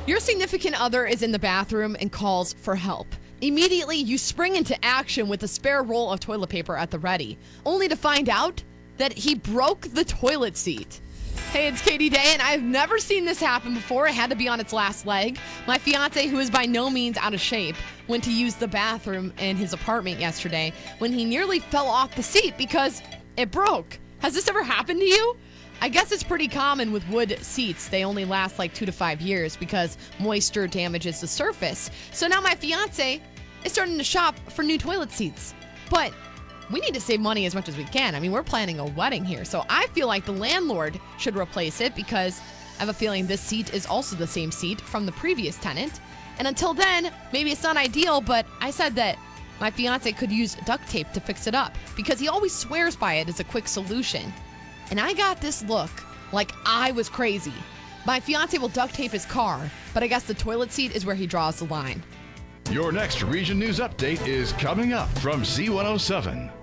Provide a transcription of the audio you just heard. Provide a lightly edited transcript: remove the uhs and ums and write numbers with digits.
Your significant other is in the bathroom and calls for help. Immediately, you spring into action with a spare roll of toilet paper at the ready, only to find out that he broke the toilet seat. Hey, it's Katie Day, and I've never seen this happen before. It had to be on its last leg. My fiance, who is by no means out of shape, went to use the bathroom in his apartment yesterday when he nearly fell off the seat because it broke. Has this ever happened to you? I guess it's pretty common with wood seats. They only last like 2 to 5 years because moisture damages the surface. So now my fiance is starting to shop for new toilet seats. But we need to save money as much as we can. I mean, we're planning a wedding here. So I feel like the landlord should replace it because I have a feeling this seat is also the same seat from the previous tenant. And until then, maybe it's not ideal, but I said that my fiance could use duct tape to fix it up because he always swears by it as a quick solution. And I got this look like I was crazy. My fiance will duct tape his car, but I guess the toilet seat is where he draws the line. Your next Region News Update is coming up from Z107.